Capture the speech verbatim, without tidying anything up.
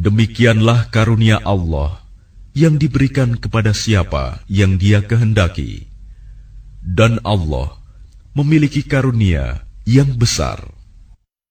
Demikianlah karunia Allah yang diberikan kepada siapa yang Dia kehendaki, dan Allah memiliki karunia yang besar.